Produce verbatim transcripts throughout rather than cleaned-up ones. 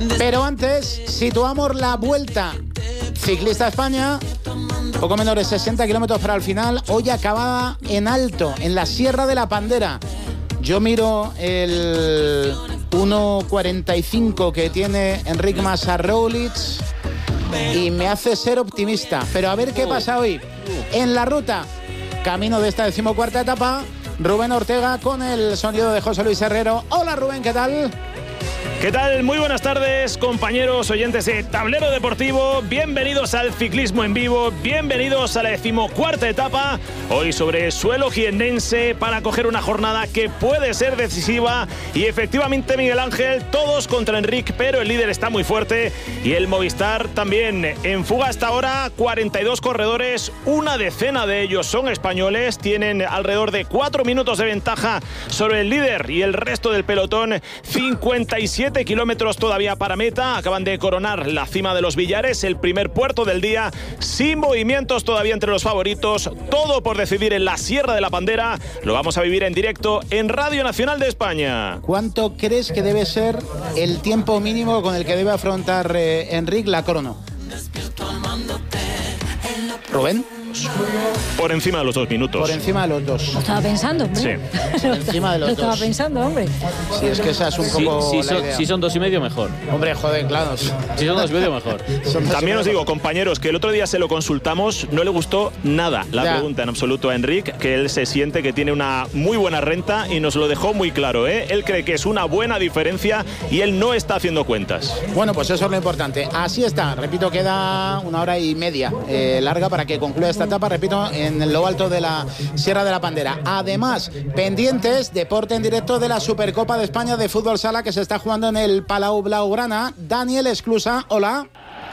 Pero antes, situamos la Vuelta Ciclista España, poco menos de sesenta kilómetros para el final, hoy acabada en alto, en la Sierra de la Pandera. Yo miro el uno cuarenta y cinco que tiene Enric Mas a Roglic y me hace ser optimista. Pero a ver qué pasa hoy. En la ruta, camino de esta decimocuarta etapa, Rubén Ortega con el sonido de José Luis Herrero. Hola Rubén, ¿qué tal? ¿Qué tal? Muy buenas tardes, compañeros oyentes de Tablero Deportivo. Bienvenidos al ciclismo en vivo, bienvenidos a la decimocuarta etapa, hoy sobre suelo jiennense, para coger una jornada que puede ser decisiva. Y efectivamente, Miguel Ángel, todos contra Enric, pero el líder está muy fuerte y el Movistar también. En fuga hasta ahora, cuarenta y dos corredores, una decena de ellos son españoles, tienen alrededor de cuatro minutos de ventaja sobre el líder y el resto del pelotón. cincuenta y siete kilómetros todavía para meta, acaban de coronar la cima de los Villares, el primer puerto del día, sin movimientos todavía entre los favoritos, todo por decidir en la Sierra de la Pandera. Lo vamos a vivir en directo en Radio Nacional de España. ¿Cuánto crees que debe ser el tiempo mínimo con el que debe afrontar eh, Enric la crono? Rubén. Por encima de los dos minutos. Por encima de los dos. Lo estaba pensando, hombre. Sí. Por encima de los Lo estaba dos. pensando, hombre. Sí, es que esa es un poco si, si, la son, idea. si son dos y medio, mejor. Hombre, joder, claro. Si son dos y medio, mejor. También os digo, compañeros, que el otro día se lo consultamos, no le gustó nada la ya. pregunta en absoluto a Enric, que él se siente que tiene una muy buena renta y nos lo dejó muy claro, ¿eh? Él cree que es una buena diferencia y él no está haciendo cuentas. Bueno, pues eso es lo importante. Así está. Repito, queda una hora y media eh, larga para que concluya esta etapa. Repito, en lo alto de la Sierra de la Pandera. Además, pendientes, deporte en directo de la Supercopa de España de Fútbol Sala que se está jugando en el Palau Blaugrana. Daniel Esclusa, hola.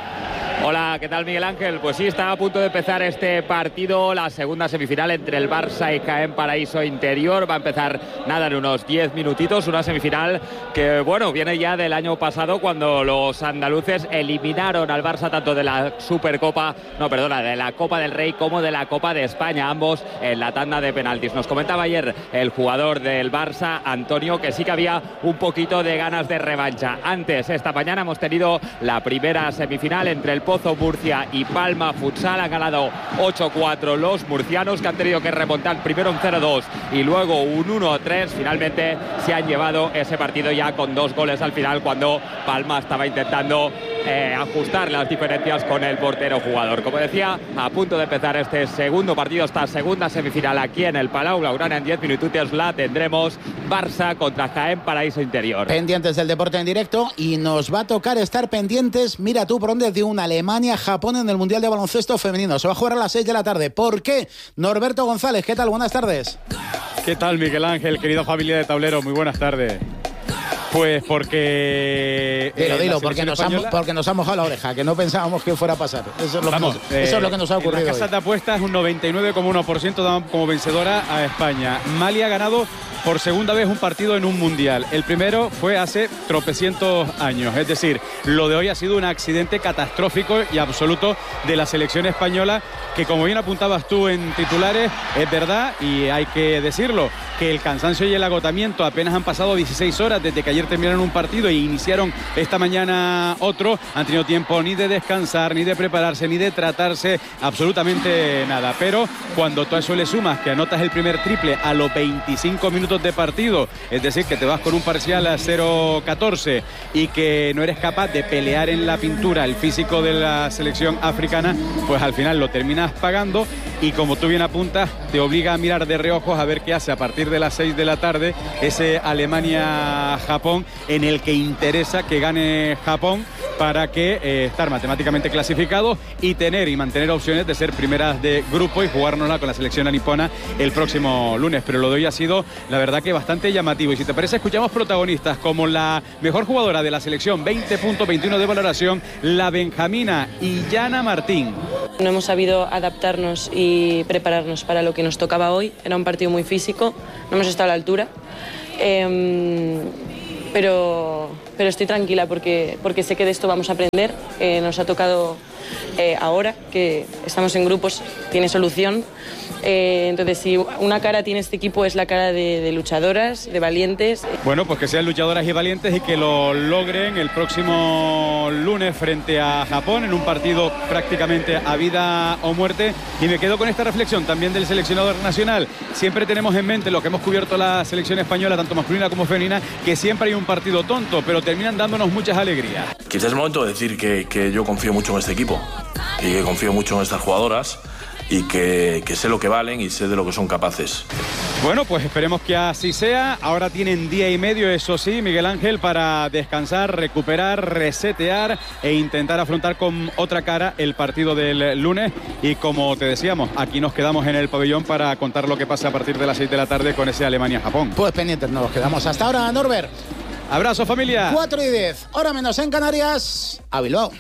Hola, ¿qué tal, Miguel Ángel? Pues sí, está a punto de empezar este partido, la segunda semifinal entre el Barça y Jaén Paraíso Interior. Va a empezar, nada, en unos diez minutitos, una semifinal que, bueno, viene ya del año pasado, cuando los andaluces eliminaron al Barça tanto de la Supercopa, no, perdona, de la Copa del Rey como de la Copa de España, ambos en la tanda de penaltis. Nos comentaba ayer el jugador del Barça, Antonio, que sí que había un poquito de ganas de revancha. Antes, esta mañana hemos tenido la primera semifinal entre el Pozo Murcia y Palma Futsal. Han ganado ocho cuatro los murcianos, que han tenido que remontar primero un cero dos y luego un uno tres. Finalmente se han llevado ese partido ya con dos goles al final, cuando Palma estaba intentando eh, ajustar las diferencias con el portero jugador. Como decía, a punto de empezar este segundo partido, esta segunda semifinal aquí en el Palau Blaugrana. En diez minutos la tendremos. Barça contra Jaén Paraíso Interior. Pendientes del deporte en directo, y nos va a tocar estar pendientes, mira tú, por dónde, de una Alemania-Japón en el Mundial de Baloncesto Femenino. Se va a jugar a las seis de la tarde. ¿Por qué? Norberto González, ¿qué tal? Buenas tardes. ¿Qué tal, Miguel Ángel, querido familia de Tablero? Muy buenas tardes. Pues porque... Dilo, eh, dilo, porque nos, española... ha, porque nos ha mojado la oreja, que no pensábamos que fuera a pasar. Eso es lo, Vamos, que, nos, eh, eso es lo que nos ha ocurrido. En las casas de apuestas, un noventa y nueve coma uno por ciento dan como vencedora a España. Mali ha ganado por segunda vez un partido en un mundial. El primero fue hace tropecientos años. Es decir, lo de hoy ha sido un accidente catastrófico y absoluto de la selección española, que, como bien apuntabas tú en titulares, es verdad, y hay que decirlo, que el cansancio y el agotamiento, apenas han pasado dieciséis horas desde que ayer terminaron un partido e iniciaron esta mañana otro. Han tenido tiempo ni de descansar, ni de prepararse, ni de tratarse, absolutamente nada. Pero cuando tú a eso le sumas que anotas el primer triple a los veinticinco minutos de partido, es decir, que te vas con un parcial a cero catorce y que no eres capaz de pelear en la pintura el físico de la selección africana, pues al final lo terminas pagando, y como tú bien apuntas, te obliga a mirar de reojos a ver qué hace a partir de las seis de la tarde ese Alemania-Japón, en el que interesa que gane Japón para que eh, estar matemáticamente clasificado y tener y mantener opciones de ser primeras de grupo y jugárnosla con la selección nipona el próximo lunes. Pero lo de hoy ha sido, la verdad, que bastante llamativo. Y si te parece, escuchamos protagonistas como la mejor jugadora de la selección, veinte punto veintiuno de valoración, la benjamina Illana Martín. No hemos sabido adaptarnos y prepararnos para lo que nos tocaba hoy. Era un partido muy físico, no hemos estado a la altura. Eh, pero, pero estoy tranquila porque, porque sé que de esto vamos a aprender. Eh, nos ha tocado eh, ahora que estamos en grupos tiene solución. Eh, entonces, si una cara tiene este equipo es la cara de, de luchadoras, de valientes. Bueno, pues que sean luchadoras y valientes y que lo logren el próximo lunes frente a Japón en un partido prácticamente a vida o muerte. Y me quedo con esta reflexión también del seleccionador nacional. Siempre tenemos en mente lo que hemos cubierto la selección española, tanto masculina como femenina, que siempre hay un partido tonto, pero terminan dándonos muchas alegrías. Quizás es el momento de decir que, que yo confío mucho en este equipo y que confío mucho en estas jugadoras y que, que sé lo que valen y sé de lo que son capaces. Bueno, pues esperemos que así sea. Ahora tienen día y medio, eso sí, Miguel Ángel, para descansar, recuperar, resetear e intentar afrontar con otra cara el partido del lunes. Y como te decíamos, aquí nos quedamos en el pabellón para contar lo que pasa a partir de las seis de la tarde con ese Alemania-Japón. Pues pendientes nos quedamos. Hasta ahora, Norbert. Abrazo, familia. cuatro y diez, hora menos en Canarias, a Bilbao.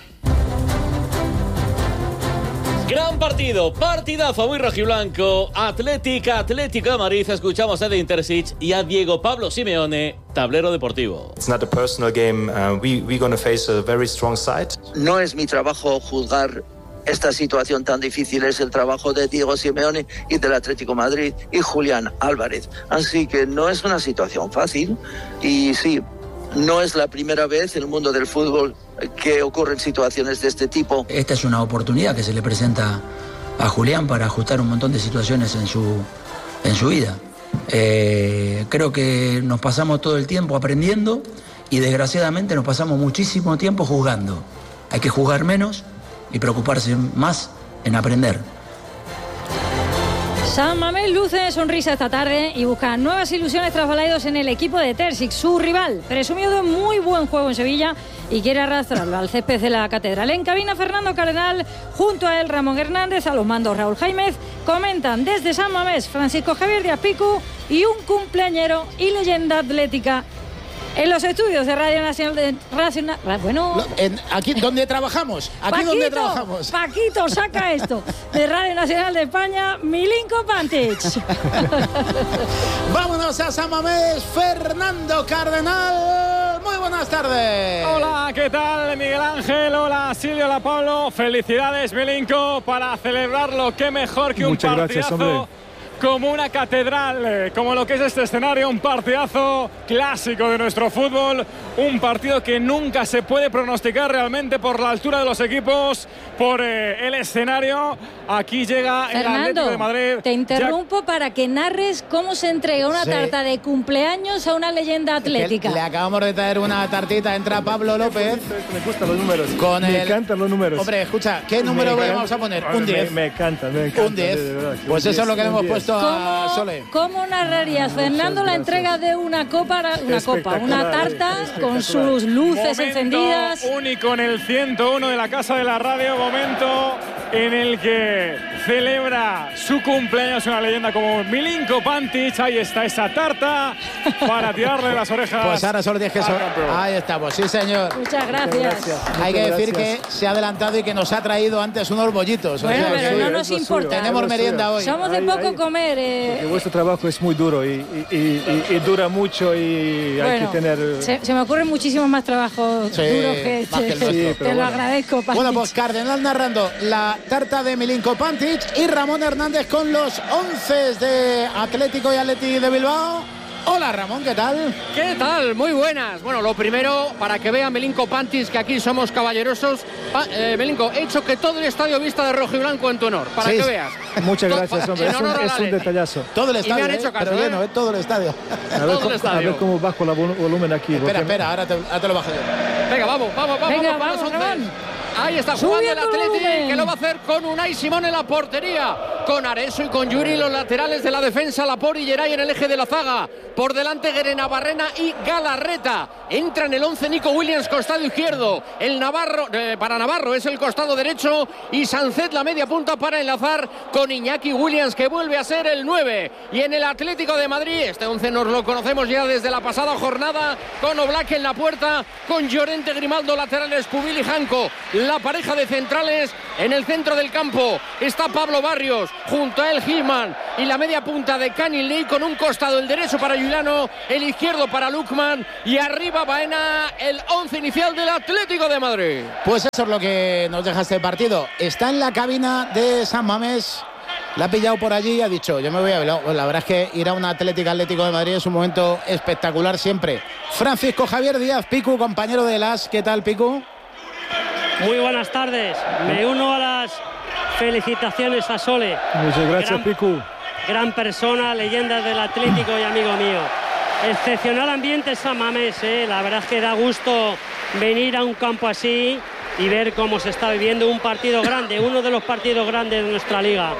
Gran partido, partidazo muy rojiblanco. Atlética, Atlético de Madrid. Escuchamos a Edin Terzic y a Diego Pablo Simeone, tablero deportivo. It's not a personal game. Uh, we we're going to face a very strong side. No es mi trabajo juzgar esta situación tan difícil, es el trabajo de Diego Simeone y del Atlético de Madrid y Julián Álvarez. Así que no es una situación fácil y sí, no es la primera vez en el mundo del fútbol que ocurren situaciones de este tipo. Esta es una oportunidad que se le presenta a Julián para ajustar un montón de situaciones en su, en su vida. Eh, creo que nos pasamos todo el tiempo aprendiendo y desgraciadamente nos pasamos muchísimo tiempo juzgando. Hay que juzgar menos y preocuparse más en aprender. San Mamés luce sonrisa esta tarde y busca nuevas ilusiones tras balaídos en el equipo de Terzic, su rival, presumido de muy buen juego en Sevilla y quiere arrastrarlo al césped de la Catedral. En cabina Fernando Cardenal, junto a él Ramón Hernández, a los mandos Raúl Jaimez, comentan desde San Mamés Francisco Javier Díaz Picu y un cumpleañero y leyenda atlética en los estudios de Radio Nacional de Racional. Bueno, en, aquí donde trabajamos, aquí Paquito, donde trabajamos. Paquito, saca esto de Radio Nacional de España, Milinko Pantic. Vámonos a San Mamés, Fernando Cardenal. Muy buenas tardes. Hola, ¿qué tal, Miguel Ángel? Hola, Silvio, hola, Pablo. Felicidades, Milinko, para celebrarlo. Qué mejor que un Muchas partidazo. gracias, hombre. Como una catedral, eh, como lo que es este escenario, un partidazo clásico de nuestro fútbol, un partido que nunca se puede pronosticar realmente por la altura de los equipos, por eh, el escenario. Aquí llega Fernando, el Atlético de Madrid. Te interrumpo ya... para que narres cómo se entrega una sí. tarta de cumpleaños a una leyenda atlética. Le acabamos de traer una tartita, entra Pablo López. Me gustan los números. Con me el... encantan los números. Hombre, escucha, ¿qué número me vamos a poner? Un diez. Me, me encanta, me encanta. Un diez. Pues eso es lo que le hemos puesto a Sole. ¿Cómo narrarías, Fernando, la entrega de una copa, una copa, una tarta con sus luces momento encendidas? Único en el ciento uno de la Casa de la Radio, momento en el que celebra su cumpleaños una leyenda como Milinko Pantic. Ahí está esa tarta para tirarle las orejas. Pues ahora solo tienes que so ahí estamos, sí señor. Muchas gracias. Muchas gracias. Hay que Muchas decir gracias. que se ha adelantado y que nos ha traído antes unos bollitos. Bueno, o sea, pero sí, no nos importa. Tenemos merienda hoy. Somos de ahí, poco ahí. comer. Eh. Porque vuestro trabajo es muy duro y, y, y, y dura mucho y bueno, hay que tener... Se, se me ocurren muchísimos más trabajos sí, duros que más este. que el sí, Te lo bueno. agradezco, Pantic. Bueno, pues Cardenal narrando la tarta de Milinko Pantic y Ramón Hernández con los once de Atlético y Atleti de Bilbao. Hola Ramón, ¿qué tal? ¿Qué tal? Muy buenas. Bueno, lo primero, para que vea Milinko Pantic que aquí somos caballerosos. Pa eh, Milinko, he hecho que todo el estadio vista de rojo y blanco en tu honor, para sí. que veas. Muchas gracias, hombre. Es un, es un ley. detallazo. Todo el estadio, y me han eh, hecho caso, pero ¿eh? lleno, eh, todo el estadio. A ver, todo cómo, el estadio. a ver cómo bajo el volumen aquí. Espera, porque... espera, ahora te, ahora te lo bajo yo. Venga, vamos, vamos, vamos. Venga, vamos, vamos, vamos Ramón. Ahí está jugando el Subiendo Atleti, volumen. que lo va a hacer con Unai Simón en la portería, con Areso y con Yuri los laterales de la defensa, Laporte y Geray en el eje de la zaga, por delante Guerena Barrena y Galarreta. Entra en el once Nico Williams, costado izquierdo, el Navarro, eh, para Navarro es el costado derecho y Sancet la media punta para enlazar con Iñaki Williams, que vuelve a ser el nueve. Y en el Atlético de Madrid, este once nos lo conocemos ya desde la pasada jornada, con Oblak en la puerta, con Llorente, Grimaldo laterales, Pubil y Janco, la pareja de centrales. En el centro del campo está Pablo Barrios, junto a él Gilman y la media punta de Canilly, con un costado el derecho para Giuliano, el izquierdo para Lukman y arriba Baena, el once inicial del Atlético de Madrid. Pues eso es lo que nos deja este partido. Está en la cabina de San Mamés, la ha pillado por allí y ha dicho, yo me voy a ver. La verdad es que ir a un Atlético Atlético de Madrid es un momento espectacular siempre. Francisco Javier Díaz, Picu, compañero de Las. ¿Qué tal, Picu? Muy buenas tardes. Me uno a las felicitaciones a Sole. Muchas gracias, gran, Picu. Gran persona, leyenda del Atlético y amigo mío. Excepcional ambiente San Mamés, ¿eh? La verdad es que da gusto venir a un campo así y ver cómo se está viviendo un partido grande, uno de los partidos grandes de nuestra liga.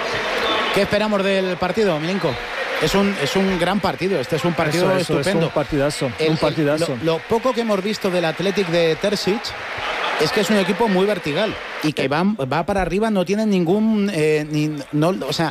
¿Qué esperamos del partido, Milenko? Es un, es un gran partido, este es un partido eso, eso, estupendo. Es un partidazo, el, un partidazo. El, lo, lo poco que hemos visto del Athletic de Terzic es que es un equipo muy vertical y que va, va para arriba, no tienen ningún... Eh, ni, no, o sea,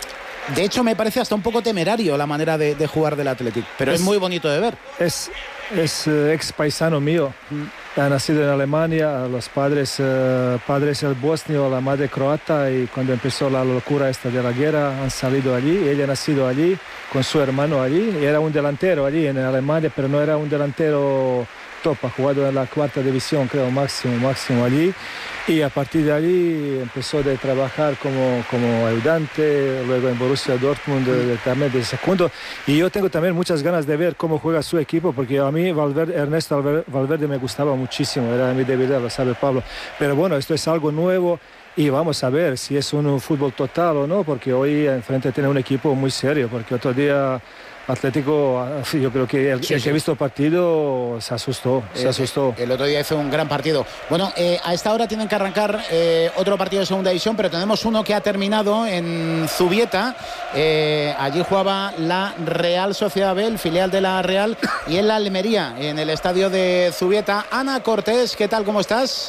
de hecho me parece hasta un poco temerario la manera de, de jugar del Athletic, pero es, es muy bonito de ver. Es, es uh, ex paisano mío, mm. ha nacido en Alemania, los padres, uh, padres el bosnio, la madre croata, y cuando empezó la locura esta de la guerra han salido allí, ella ha nacido allí con su hermano allí, y era un delantero allí en Alemania, pero no era un delantero top, ha jugado en la cuarta división, creo, máximo, máximo allí, y a partir de allí empezó a trabajar como, como ayudante, luego en Borussia Dortmund, de, también de segundo, y yo tengo también muchas ganas de ver cómo juega su equipo, porque a mí Valverde, Ernesto Valverde me gustaba muchísimo, era mi debilidad, lo sabe Pablo, pero bueno, esto es algo nuevo, y vamos a ver si es un fútbol total o no, porque hoy enfrente tiene un equipo muy serio, porque otro día Atlético, yo creo que el, sí, el que sí. ha visto el partido se asustó, se eh, asustó. El otro día hizo un gran partido. Bueno, eh, a esta hora tienen que arrancar eh, otro partido de segunda división, pero tenemos uno que ha terminado en Zubieta. Eh, allí jugaba la Real Sociedad B, el filial de la Real, y en la Almería, en el estadio de Zubieta. Ana Cortés, ¿qué tal? ¿Cómo estás?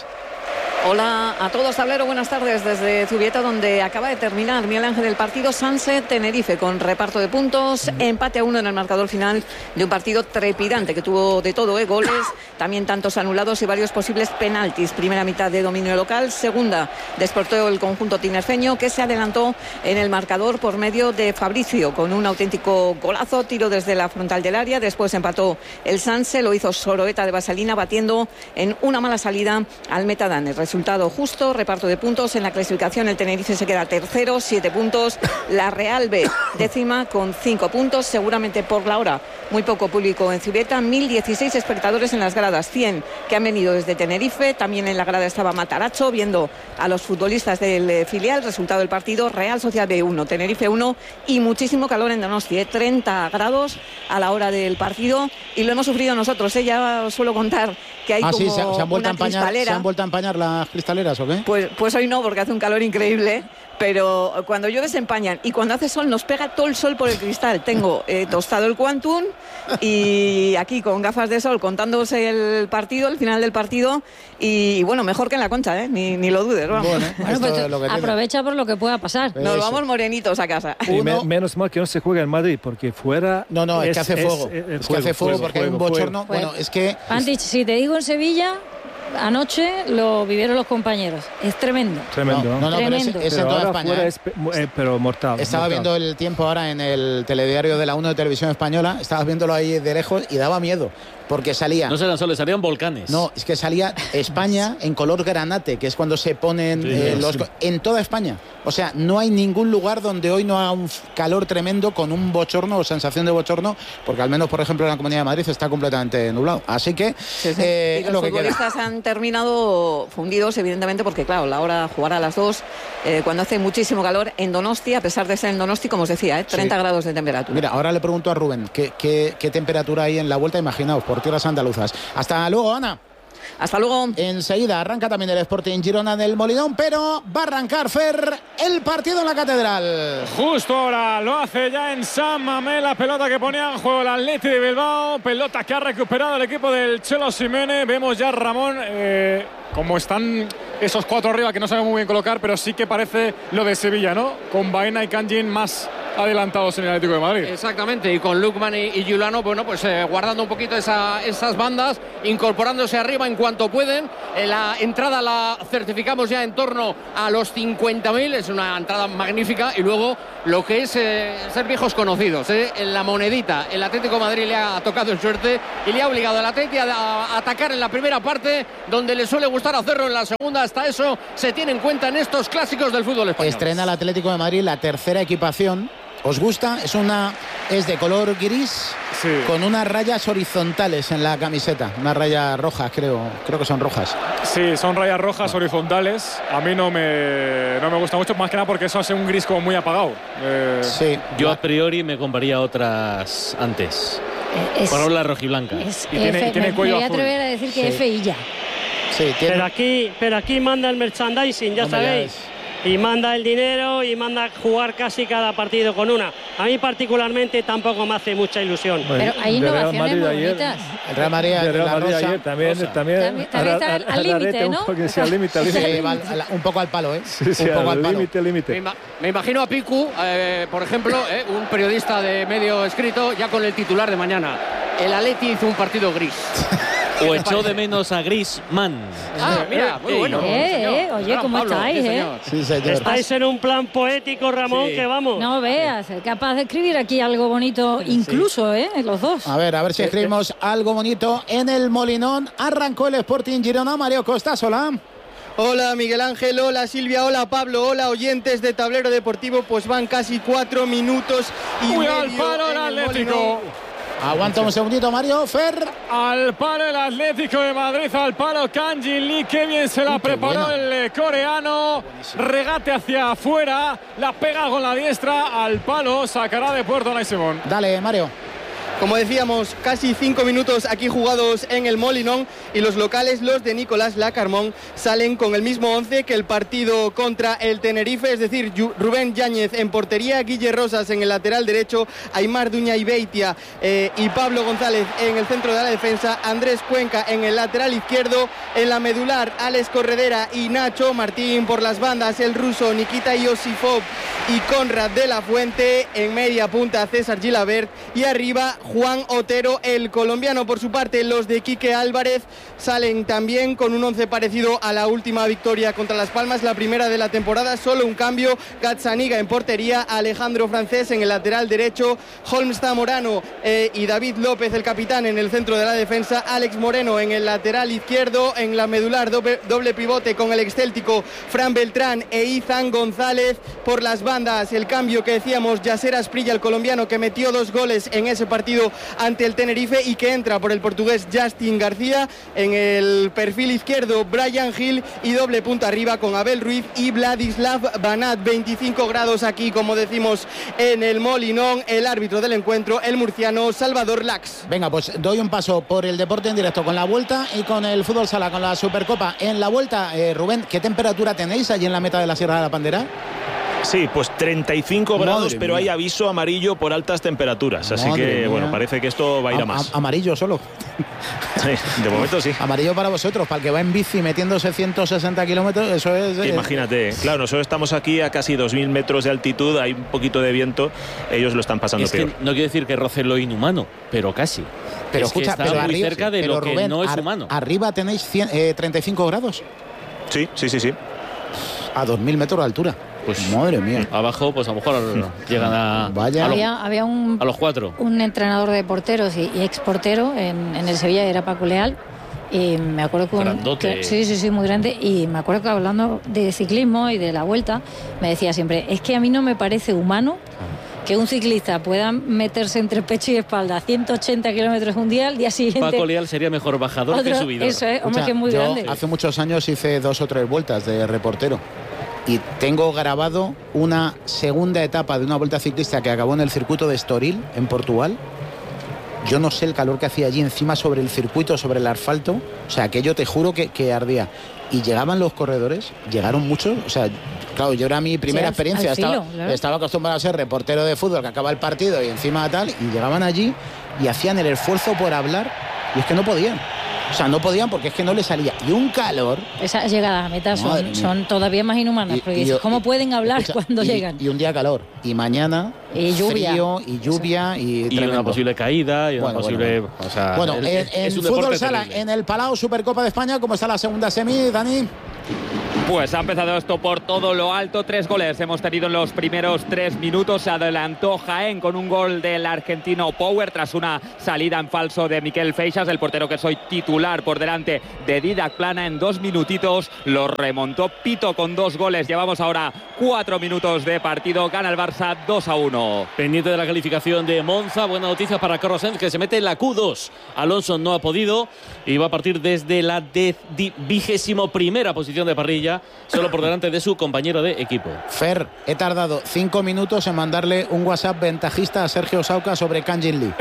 Hola a todos, tablero, buenas tardes desde Zubieta, donde acaba de terminar Miguel Ángel el partido Sanse Tenerife, con reparto de puntos, empate a uno en el marcador final de un partido trepidante que tuvo de todo, ¿eh? Goles, también tantos anulados y varios posibles penaltis. Primera mitad de dominio local, segunda despertó el conjunto tinerfeño, que se adelantó en el marcador por medio de Fabricio con un auténtico golazo, tiro desde la frontal del área. Después empató el Sanse, lo hizo Soroeta de Vaselina, batiendo en una mala salida al Metadán. Resultado justo, reparto de puntos en la clasificación. El Tenerife se queda tercero, siete puntos. La Real B, décima, con cinco puntos. Seguramente por la hora muy poco público en Zubieta. mil dieciséis espectadores en las gradas, cien que han venido desde Tenerife. También en la grada estaba Mataracho viendo a los futbolistas del filial. Resultado del partido: Real Sociedad B uno, Tenerife uno, y muchísimo calor en Donosti, ¿eh? treinta grados a la hora del partido, y lo hemos sufrido nosotros, ¿eh? Ya os suelo contar que hay ah, como sí, se, se han vuelto una a empañar, cristalera. ¿Se han vuelto a empañar las cristaleras o qué? Pues, pues hoy no, porque hace un calor increíble, pero cuando llueve se empañan, y cuando hace sol nos pega todo el sol por el cristal. Tengo eh, tostado el Quantum y aquí con gafas de sol contándose el partido, el final del partido, y bueno, mejor que en la Concha, ¿eh? ni, ni lo dudes. Vamos. Bueno, bueno, pues, lo que aprovecha por lo que pueda pasar. Nos Eso. vamos morenitos a casa. Y me, menos mal que no se juega en Madrid, porque fuera... No, no, es, es que hace fuego. Es, es, es, es que hace fuego, fuego porque fuego, hay un bochorno. Fuego. Bueno, es que... Antich, si te digo en Sevilla... Anoche lo vivieron los compañeros. Es tremendo. Tremendo. No, no, no tremendo. Pero es, es en toda España. ¿eh? Es, eh, pero mortal. Estaba mortal. viendo el tiempo ahora en el telediario de la uno de Televisión Española. Estabas viéndolo ahí de lejos y daba miedo. Porque salía... No serán soles, salían volcanes. No, es que salía España en color granate, que es cuando se ponen sí, eh, los... Sí. En toda España. O sea, no hay ningún lugar donde hoy no haga un calor tremendo con un bochorno o sensación de bochorno, porque al menos, por ejemplo, en la Comunidad de Madrid está completamente nublado. Así que... Sí, sí. Eh, y los lo que futbolistas queda. Han terminado fundidos, evidentemente, porque, claro, la hora jugar a las dos, eh, cuando hace muchísimo calor en Donosti, a pesar de ser en Donosti, como os decía, ¿eh? treinta sí. grados de temperatura. Mira, ahora le pregunto a Rubén, ¿qué, qué, qué temperatura hay en la vuelta? Imaginaos, por tierras andaluzas. Hasta luego, Ana. Hasta luego. Enseguida arranca también el Sporting Girona del Molinón, pero va a arrancar, Fer, el partido en la Catedral. Justo ahora lo hace ya en San Mamés, la pelota que ponía en juego el Athletic de Bilbao, pelota que ha recuperado el equipo del Cholo Simeone. Vemos ya, Ramón, eh, cómo están esos cuatro arriba, que no saben muy bien colocar, pero sí que parece lo de Sevilla, ¿no? Con Baena y Kangin más adelantados en el Atlético de Madrid. Exactamente, y con Lukman y, y Giuliano, bueno, pues eh, guardando un poquito esa, esas bandas, incorporándose arriba en cuanto pueden. Eh, la entrada la certificamos ya en torno a los cincuenta mil, es una entrada magnífica. Y luego lo que es eh, ser viejos conocidos, eh, en la monedita, el Atlético de Madrid le ha tocado en suerte y le ha obligado al Atlético a, a atacar en la primera parte, donde le suele gustar hacerlo en la segunda. Hasta eso se tiene en cuenta en estos clásicos del fútbol español. Estrena el Atlético de Madrid la tercera equipación. ¿Os gusta? Es una es de color gris, sí, con unas rayas horizontales en la camiseta, unas rayas rojas, creo, creo que son rojas. Sí, son rayas rojas horizontales. A mí no me no me gusta mucho, más que nada porque eso hace un gris como muy apagado. Eh... Sí, yo a priori me compraría otras antes. Es, Por la rojiblanca. Es, y tiene, F, tiene me, cuello me voy a atrever azul. a decir que sí. F y ya. Sí, tiene... pero aquí, pero aquí manda el merchandising, ya Hombre, sabéis. Ya y manda el dinero y manda jugar casi cada partido con una. A mí particularmente tampoco me hace mucha ilusión. Pero hay innovaciones muy bonitas. El Real Madrid, el Real Madrid rosa, ayer también, rosa. también, también, también está al, al límite, ¿no? Porque sea al límite, al límite. Sí, va al, al, un poco al palo, ¿eh? Sí, sí, un poco al al límite, límite. Me, ima me imagino a Picu, eh, por ejemplo, eh, un periodista de medio escrito, ya con el titular de mañana. El Atleti hizo un partido gris. O echó de menos a Griezmann. Ah, mira, muy bueno. Eh, eh, oye, ¿cómo Pablo, estáis, sí, eh? Sí, señor. Estáis en un plan poético, Ramón, sí. que vamos. No veas, capaz de escribir aquí algo bonito, incluso, sí. ¿eh? Los dos. A ver, a ver si escribimos algo bonito en el Molinón. Arrancó el Sporting Girona. Mario Costas, hola. Hola Miguel Ángel, hola Silvia, hola Pablo, hola oyentes de Tablero Deportivo. Pues van casi cuatro minutos y Uy, medio al palo el Atlético. Aguanta un segundito, Mario. Fer. Al palo el Atlético de Madrid, al palo Kang-in Lee. Qué bien se la Uy, preparó bueno. el coreano. Regate hacia afuera. La pega con la diestra al palo. Sacará de puerto Unai Simón. Dale, Mario. Como decíamos, casi cinco minutos aquí jugados en el Molinón y los locales, los de Nicolás Lacarmón, salen con el mismo once que el partido contra el Tenerife, es decir, Rubén Yáñez en portería, Guille Rosas en el lateral derecho, Aimar Duña y Beitia eh, y Pablo González en el centro de la defensa, Andrés Cuenca en el lateral izquierdo, en la medular Alex Corredera y Nacho Martín por las bandas, el ruso Nikita Iosifov y Conrad de la Fuente, en media punta César Gilabert y arriba Juan Otero, el colombiano. Por su parte, los de Quique Álvarez salen también con un once parecido a la última victoria contra Las Palmas, la primera de la temporada. Solo un cambio: Gazzaniga en portería, Alejandro Francés en el lateral derecho, Holmes Zamorano eh, y David López, el capitán, en el centro de la defensa, Alex Moreno en el lateral izquierdo, en la medular doble, doble pivote con el excéltico Fran Beltrán e Izan González. Por las bandas, el cambio que decíamos, Yasser Asprilla, el colombiano, que metió dos goles en ese partido ante el Tenerife y que entra por el portugués Justin García. En el perfil izquierdo, Brian Hill, y doble punta arriba con Abel Ruiz y Vladislav Banat. Veinticinco grados aquí, como decimos, en el Molinón. El árbitro del encuentro, el murciano Salvador Lax. Venga, pues doy un paso por el deporte en directo con la vuelta y con el fútbol sala, con la Supercopa. En la vuelta, eh, Rubén, ¿qué temperatura tenéis allí en la meta de la Sierra de la Pandera? Sí, pues treinta y cinco Madre grados, pero mía. hay aviso amarillo por altas temperaturas. Así Madre que, mía. bueno, parece que esto va a ir a, a más. A, amarillo solo. Sí, de momento sí. Amarillo para vosotros, para el que va en bici metiéndose ciento sesenta kilómetros, eso es... Eh, Imagínate, claro, nosotros estamos aquí a casi dos mil metros de altitud, hay un poquito de viento, ellos lo están pasando es peor. Que no quiero decir que roce lo inhumano, pero casi. Pero es escucha, que está pero muy arriba, cerca de pero lo que Rubén, no es ar, humano. Arriba tenéis cien, eh, treinta y cinco grados. Sí, sí, sí, sí. A dos mil metros de altura. Pues madre mía. Abajo, pues a lo mejor llegan a, Vaya. a, los, Había, había un, a los cuatro. Un entrenador de porteros y, y exportero en, en el Sevilla, era Paco Leal. Y me acuerdo que, un, que sí, sí, sí, muy grande. Y me acuerdo que hablando de ciclismo y de la vuelta, me decía siempre: es que a mí no me parece humano que un ciclista pueda meterse entre pecho y espalda a ciento ochenta kilómetros un día, al día siguiente. Paco Leal sería mejor bajador otro, que subidor. Eso es, hombre, Escucha, que es muy yo grande. Hace muchos años hice dos o tres vueltas de reportero y tengo grabado una segunda etapa de una vuelta ciclista que acabó en el circuito de Estoril, en Portugal. Yo no sé el calor que hacía allí encima sobre el circuito, sobre el asfalto. O sea, aquello te juro que, que ardía. Y llegaban los corredores, llegaron muchos. O sea, claro, yo era mi primera sí, al, experiencia. al filo, estaba, claro. estaba acostumbrado a ser reportero de fútbol, que acaba el partido y encima tal. Y llegaban allí y hacían el esfuerzo por hablar y es que no podían. O sea, no podían porque es que no le salía. Y un calor. Esas llegadas a meta son, son todavía más inhumanas. Y- porque y dices, yo- ¿cómo pueden hablar Escucha, cuando y, llegan? Y un día calor. Y mañana Y lluvia. frío y lluvia y, Y tremendo. una posible caída y una Bueno, posible. bueno, O sea, Bueno, es- en, es en un fútbol deporte sala, terrible. en el Palau Supercopa de España, ¿cómo está la segunda semi, Dani? Pues ha empezado esto por todo lo alto, tres goles hemos tenido en los primeros tres minutos, se adelantó Jaén con un gol del argentino Power tras una salida en falso de Miquel Feixas, el portero que soy titular por delante de Didac Plana. En dos minutitos lo remontó Pito con dos goles, llevamos ahora cuatro minutos de partido, gana el Barça dos a uno. Pendiente de la calificación de Monza, buena noticia para Carlos Sainz que se mete en la Q dos. Alonso no ha podido y va a partir desde la vigésimo primera posición de parrilla, solo por delante de su compañero de equipo. Fer, he tardado cinco minutos en mandarle un WhatsApp ventajista a Sergio Sauca sobre Kangin Lee.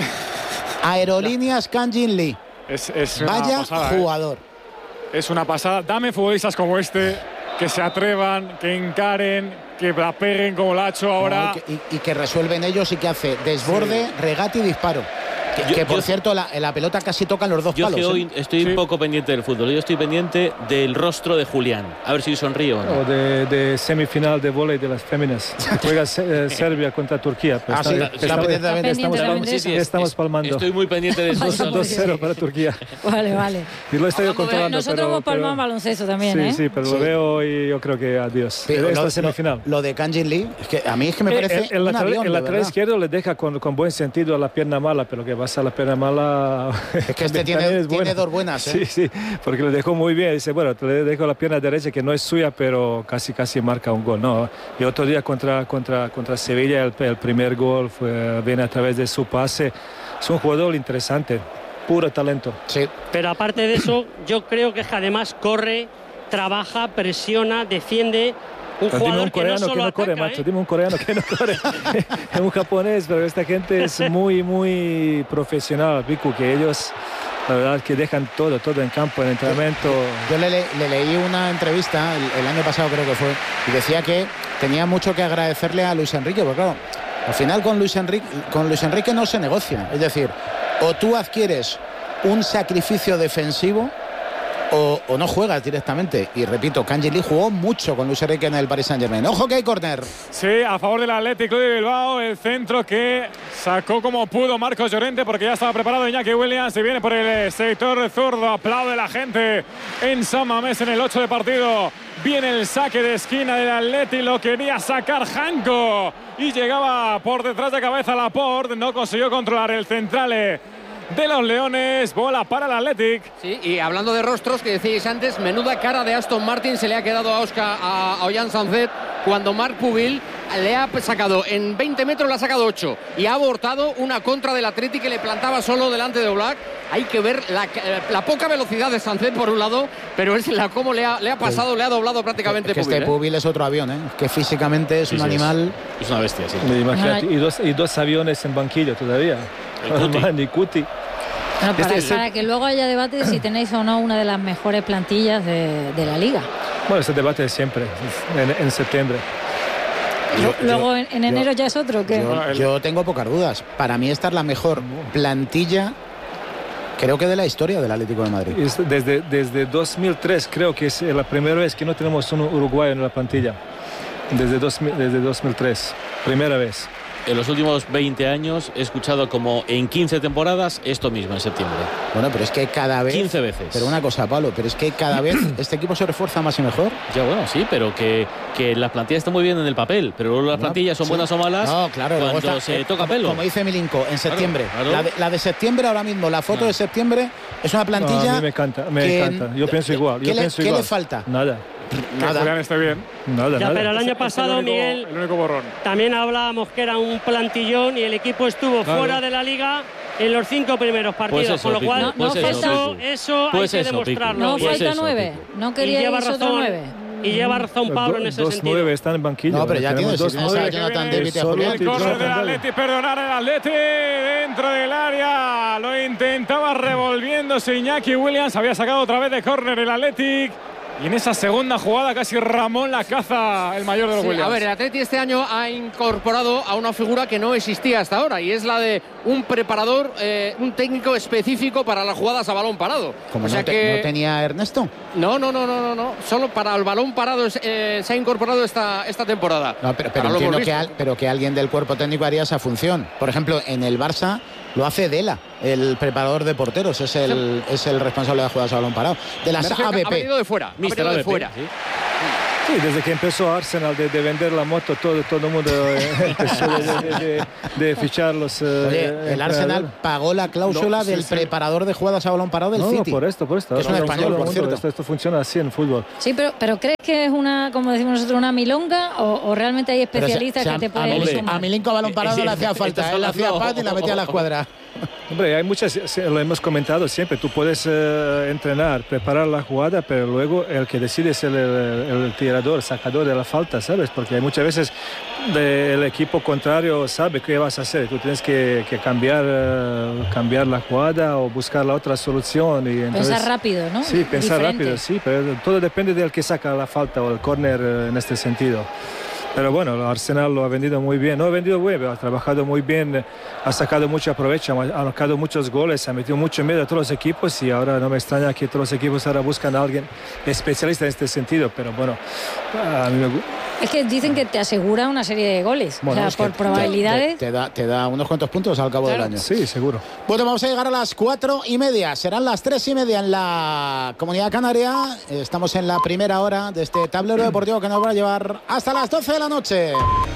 Aerolíneas Kangin Lee. Es, es una Vaya pasada, ¿eh? jugador. Es una pasada. Dame futbolistas como este, que se atrevan, que encaren, que la peguen como la ha hecho ahora. No, y, que, y- y que resuelven ellos y que hace desborde, regate y disparo. Que, Yo- que, por yo- cierto, la, la pelota casi toca en los dos Yo palos. que hoy ¿eh? estoy un poco pendiente del fútbol. Yo estoy pendiente del rostro de Julián. A ver si sonríe o no. O de, de semifinal de vóley de las féminas. Juega eh, Serbia contra Turquía. Ah, sí, está- está pendiente también de eso. Estamos, Está pendiente de eso. ya estamos Es- palmando. Estoy muy pendiente de eso. dos cero para Turquía. Vale, vale. Y lo estoy controlando. Nosotros pero, hemos palmado pero- baloncesto también, Sí, ¿eh? sí, pero Sí. lo veo y yo creo que adiós. Pero Esta lo, semifinal. lo- lo de Kangin Lee, es que a mí es que me Eh, parece el, el un lateral, avión, el de lateral verdad. izquierdo le deja con, con buen sentido a la pierna mala, pero que pasa a la pierna mala. Es que este tiene, también es tiene buena. dos buenas, ¿eh? Sí, sí, porque le dejó muy bien. Dice, bueno, te le dejo la pierna derecha que no es suya, pero casi casi marca un gol. No. Y otro día contra, contra, contra Sevilla, el, el primer gol fue, viene a través de su pase. Es un jugador interesante, puro talento. Sí. Pero aparte de eso, yo creo que es que además corre, trabaja, presiona, defiende. Un Pero dime jugador un coreano que no que solo no corre, ataca, macho. ¿eh? Dime un coreano que no corre. Es un japonés, pero esta gente es muy, muy profesional, Vicu, que ellos, la verdad, que dejan todo, todo en campo, en entrenamiento. Yo le, le- le leí una entrevista el, el año pasado, creo que fue, y decía que tenía mucho que agradecerle a Luis Enrique, porque claro, al final con Luis Enrique, con Luis Enrique no se negocia. Es decir, o tú adquieres un sacrificio defensivo o, o no juegas directamente. Y repito, Kangin Lee jugó mucho con Luis Enrique en el Paris Saint-Germain. ¡Ojo que hay córner! Sí, a favor del Atlético de Bilbao, el centro que sacó como pudo Marcos Llorente porque ya estaba preparado Iñaki Williams y viene por el sector zurdo. Aplaude la gente en San Mamés en el ocho de partido. Viene el saque de esquina del Atleti, lo quería sacar Janko y llegaba por detrás de cabeza Laporte, no consiguió controlar el central de los Leones, bola para el Athletic. Sí, y hablando de rostros que decíais antes, menuda cara de Aston Martin se le ha quedado a Oscar, a, a Ollán Sanzet, cuando Marc Pubil le ha sacado en veinte metros, le ha sacado ocho y ha abortado una contra del Athletic que le plantaba solo delante de Oblak. Hay que ver la, la poca velocidad de Sanzet por un lado, pero es la cómo le ha, le ha pasado, sí. Le ha doblado prácticamente es que Pubil. Este ¿eh? Pubil es otro avión, ¿eh? Que físicamente es Sí, un sí, animal. Es, es una bestia, sí. Imagínate, y, dos, y dos aviones en banquillo todavía. El Cuti. Y Cuti. Bueno, para, Este- para que luego haya debate de si tenéis o no una de las mejores plantillas de, de la liga. Bueno, ese debate es siempre, en, en septiembre. Yo- luego yo- en, en enero yo- ya es otro. ¿Qué? Yo, yo tengo pocas dudas. Para mí esta es la mejor plantilla, creo que de la historia del Atlético de Madrid. Es Desde, desde dos mil tres creo que es la primera vez que no tenemos un uruguayo en la plantilla. Desde, dos mil, desde dos mil tres, primera vez. En los últimos veinte años he escuchado como en quince temporadas esto mismo en septiembre. Bueno, pero es que cada vez... quince veces. Pero una cosa, Pablo, pero es que cada vez este equipo se refuerza más y mejor. Ya bueno, sí, pero que, que las plantillas están muy bien en el papel, pero luego las No, plantillas son sí. buenas o malas No, claro, luego cuando está- se eh, toca pelo. Como dice Milinko, en septiembre. claro. La, de, la de septiembre ahora mismo, la foto No. de septiembre es una plantilla... No, a mí me encanta, me que- encanta. Yo pienso igual. ¿Qué, Yo le, pienso qué igual. le falta? Nada. Que Nada. Julián esté bien. Nada, Ya, nada. pero el año Es el pasado, único- Miguel, el único borrón. también hablábamos que era un plantillón y el equipo estuvo Claro. fuera de la liga en los cinco primeros partidos, Pues eso, con lo Pico, cual pues eso, eso, eso, eso Pues hay que eso, Pico. demostrarlo. No Y- Pues falta eso, nueve. Pico. No y quería lleva otro razón, nueve. y lleva razón Pablo en ese dos sentido. nueve están en banquillo. No, pero ya Tenemos tienes, dos si tienes nueve. a Jonathan que David y a solo Julián. El córner del Jonathan Atleti, perdonar el Atleti dentro del área. Lo intentaba revolviéndose Iñaki Williams. Había sacado otra vez de córner el Athletic. Y en esa segunda jugada casi Ramón la caza el mayor de los Sí, Williams. a ver, el Atleti este año ha incorporado a una figura que no existía hasta ahora y es la de un preparador, eh, un técnico específico para las jugadas a balón parado. Como o sea no, te- que no tenía Ernesto. No, no, no, no, no, no. Solo para el balón parado es, eh, se ha incorporado esta, esta temporada. No, pero, pero Ahora lo entiendo hemos que, visto. al- pero que alguien del cuerpo técnico haría esa función. Por ejemplo, en el Barça lo hace Dela, el preparador de porteros, es el, es el responsable de jugadas a balón parado. De las Me refiero A que B ha P. venido de fuera, ha Mister venido de A B P, fuera. sí. Sí, desde que empezó Arsenal de, de vender la moto, todo, todo el mundo eh, empezó de, de- de- de fichar los... eh, Oye, el Arsenal entrenadores. pagó la cláusula No, sí, del sí. preparador de jugadas a balón parado del No, no, City. por esto, por esto. Que es un Ahora español, todo el por mundo, cierto. Esto, esto funciona así en fútbol. Sí, pero, pero ¿crees que es una, como decimos nosotros, una milonga o, o realmente hay Pero se- especialistas se- que te a, pueden Milín- sumar? a Milinko a balón parado no le hacía falta, él hacía pat y la metía a la escuadra. Hombre, hay muchas, sí, lo hemos comentado siempre, tú puedes eh, entrenar, preparar la jugada, pero luego el que decide es el, el- el tirador, sacador de la falta, ¿sabes? Porque hay muchas veces de- el equipo contrario sabe qué vas a hacer, tú tienes que, que cambiar, eh, cambiar la jugada o buscar la otra solución. Y entonces, Pensar rápido, ¿no? Sí, pensar Diferente. rápido, sí, pero todo depende del que saca la falta o el córner eh, en este sentido. Pero bueno, el Arsenal lo ha vendido muy bien, no ha vendido muy bien, ha trabajado muy bien, ha sacado mucho provecho, ha marcado muchos goles, ha metido mucho miedo a todos los equipos y ahora no me extraña que todos los equipos ahora buscan a alguien especialista en este sentido, pero bueno, a mí me gusta. Es que dicen que te asegura una serie de goles. Bueno, o sea, es que por te- probabilidades. Te, te da, te da unos cuantos puntos al cabo Claro. del año. Sí, seguro. Bueno, vamos a llegar a las cuatro y media. Serán las tres y media en la Comunidad Canaria. Estamos en la primera hora de este tablero deportivo que nos va a llevar hasta las doce de la noche.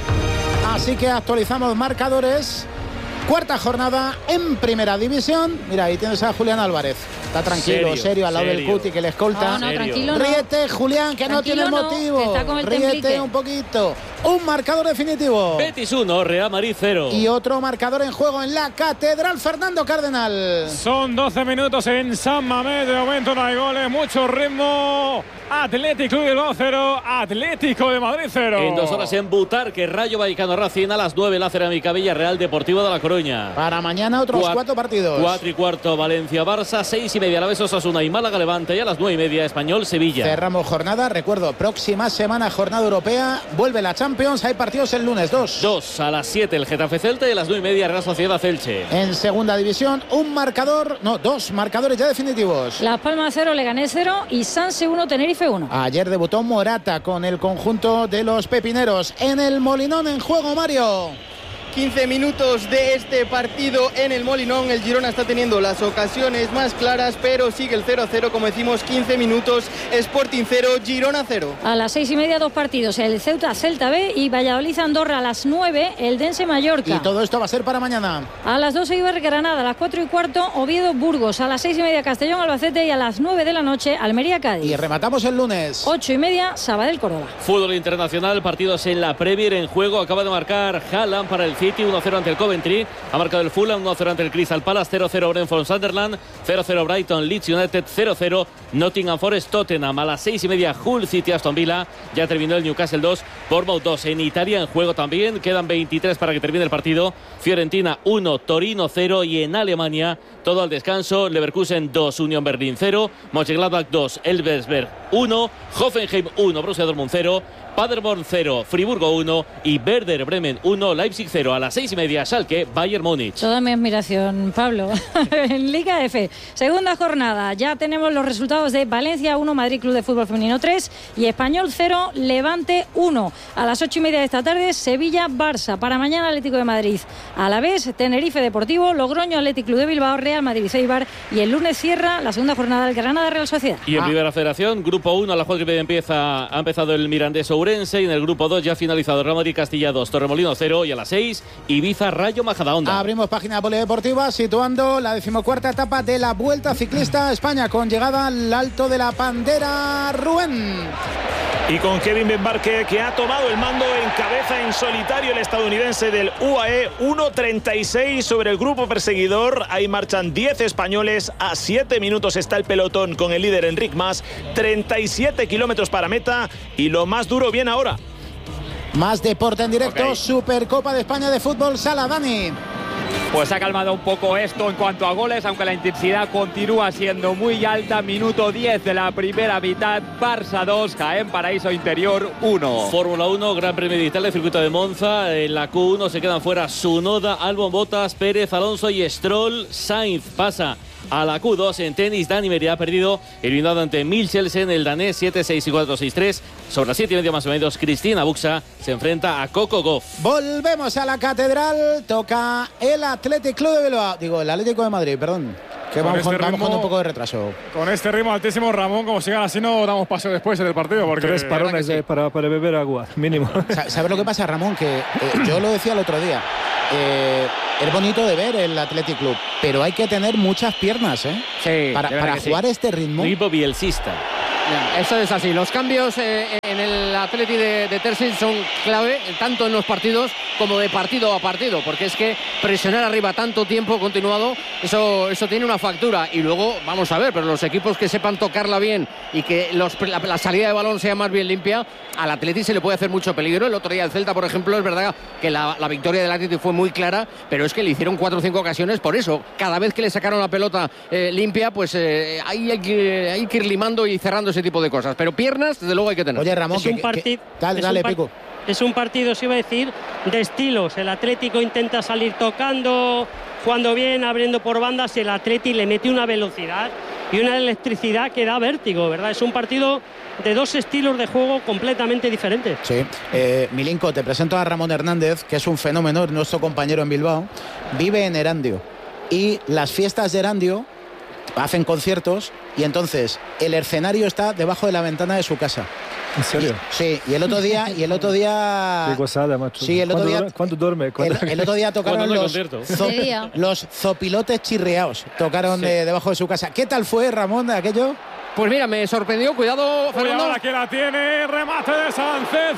Así que actualizamos marcadores. Cuarta jornada en Primera División. Mira, ahí tienes a Julián Álvarez. Está tranquilo, serio, Serio, al lado del serio. Cuti que le escolta. No, no, Serio. tranquilo no. Ríete, Julián, que no Tranquilo tiene no, motivo. que está con el Ríete templique. un poquito. Un marcador definitivo. Betis uno, Real Madrid cero. Y otro marcador en juego en la Catedral, Fernando Cardenal. Son doce minutos en San Mamés. De momento no hay goles, mucho ritmo. Atlético de Bilbao cero, Atlético de Madrid cero. En dos horas en Butarque, Rayo Vallecano Racing, a las nueve la Cerámica Villarreal Deportivo de La Coruña. Para mañana otros Cuat- cuatro partidos. Cuatro y cuarto Valencia Barça, seis y media Alavés Osasuna y Málaga Levante, y a las nueve y media Español Sevilla. Cerramos jornada, recuerdo, próxima semana jornada europea, vuelve la Champions, hay partidos el lunes, dos. Dos a las siete el Getafe Celta y a las nueve y media Real Sociedad Elche. En segunda división, un marcador, no, dos marcadores ya definitivos. Las Palmas cero, Leganés cero y Sanse uno, Tenerife uno. Ayer debutó Morata con el conjunto de los pepineros. En el Molinón en juego, Mario. quince minutos de este partido en el Molinón. El Girona está teniendo las ocasiones más claras, pero sigue el cero a cero, como decimos, quince minutos. Sporting cero, Girona cero. A las seis y media dos partidos, el Ceuta Celta B y Valladolid Andorra. A las nueve el Dense Mallorca. Y todo esto va a ser para mañana. A las doce Iber Granada, a las cuatro y cuarto Oviedo Burgos, a las seis y media Castellón Albacete y a las nueve de la noche Almería Cádiz. Y rematamos el lunes. Ocho y media Sabadell Córdoba. Fútbol internacional, partidos en la Premier en juego. Acaba de marcar Haaland para el City, uno cero ante el Coventry. Ha marcado el Fulham, uno cero ante el Crystal Palace, cero cero Brentford Sunderland, cero cero Brighton Leeds United, cero cero Nottingham Forest Tottenham. A las seis y media Hull City Aston Villa. Ya terminó el Newcastle dos, Bournemouth dos. En Italia en juego también. Quedan veintitrés para que termine el partido. Fiorentina uno, Torino cero. Y en Alemania todo al descanso. Leverkusen dos, Union Berlin cero. Mönchengladbach dos, Elversberg uno. Hoffenheim uno, Borussia Dortmund cero. Paderborn cero, Friburgo uno y Werder Bremen uno, Leipzig cero. A las seis y media Schalke, Bayern Múnich. Toda mi admiración, Pablo. En Liga F, segunda jornada. Ya tenemos los resultados de Valencia uno, Madrid Club de Fútbol Femenino tres y Español cero, Levante uno. A las ocho y media de esta tarde, Sevilla Barça. Para mañana, Atlético de Madrid Alavés, Tenerife Deportivo, Logroño Atlético Club de Bilbao, Real Madrid Eibar. Y el lunes cierra la segunda jornada del Granada Real Sociedad. Y en Primera Federación, Grupo uno, a las cuatro y media empieza, ha empezado el Mirandés Ourense. Y en el Grupo dos ya ha finalizado Real Madrid Castilla dos, Torremolino cero. Y a las seis, Ibiza Rayo Majadahonda. Abrimos página polideportiva situando la decimocuarta etapa de la Vuelta Ciclista a España con llegada al Alto de la Pandera, Rubén. Y con Kevin Benbarque, que ha tomado el mando en cabeza en solitario el estadounidense del U A E, uno treinta y seis sobre el grupo perseguidor. Ahí marchan diez españoles, a siete minutos está el pelotón con el líder Enric Mas, treinta y siete kilómetros para meta y lo más duro viene ahora. Más deporte en directo, Okay. Supercopa de España de fútbol, Sala, Dani. Pues ha calmado un poco esto en cuanto a goles, aunque la intensidad continúa siendo muy alta. Minuto diez de la primera mitad, Barça dos, Jaén Paraíso Interior uno. Fórmula uno, Gran Premio de Italia, circuito de Monza. En la Q uno se quedan fuera Tsunoda, Albon, Bottas, Pérez, Alonso y Stroll. Sainz pasa a la Q dos. En tenis, Dani Meri ha perdido, eliminado ante Michelsen, el danés, siete seis y cuatro seis tres. Sobre las siete y media más o menos, Cristina Buxa se enfrenta a Coco Gauff. Volvemos a la catedral, toca el Athletic Club de Bilbao, digo, el Atlético de Madrid, perdón. Que vamos, este con, vamos ritmo, con un poco de retraso. Con este ritmo altísimo, Ramón, como sigan así no damos paso después del partido. Porque Tres parones sí. para, para beber agua, mínimo. ¿Sabes lo que pasa, Ramón? Que eh, yo lo decía el otro día. Eh, es bonito de ver el Athletic Club, pero hay que tener muchas piernas, ¿eh? Sí, para para jugar sí. este ritmo. Tipo bielsista. Eso es así. Los cambios eh, en el Athletic de, de Terzic son clave, tanto en los partidos como de partido a partido, porque es que presionar arriba tanto tiempo continuado, eso, eso tiene una factura. Y luego, vamos a ver, pero los equipos que sepan tocarla bien y que los, la, la salida de balón sea más bien limpia, al Athletic se le puede hacer mucho peligro. El otro día el Celta, por ejemplo, es verdad que la, la victoria del Athletic fue muy clara, pero es que le hicieron cuatro o cinco ocasiones por eso. Cada vez que le sacaron la pelota eh, limpia, pues eh, ahí hay que, hay que ir limando y cerrando ese tipo de cosas, pero piernas desde luego hay que tener. Oye, Ramón, es un partido dale, dale, Pico. Es un partido, se iba a decir, de estilos. El Atlético intenta salir tocando, jugando bien, abriendo por bandas. El Atleti le mete una velocidad y una electricidad que da vértigo, ¿verdad? Es un partido de dos estilos de juego completamente diferentes. Sí. Eh, Milinko, te presento a Ramón Hernández, que es un fenómeno, nuestro compañero en Bilbao. Vive en Erandio y las fiestas de Erandio hacen conciertos y entonces el escenario está debajo de la ventana de su casa. ¿En serio? Y, sí, y el otro día y el otro día Qué gozada, macho. Sí, el otro día ¿Cuándo duerme? El, el otro día tocaron los, zo, los zopilotes chirriaos, tocaron sí. de, debajo de su casa. ¿Qué tal fue, Ramón, de aquello? Pues mira, me sorprendió, cuidado, Fernando. Ahora que la tiene, remate de Sánchez,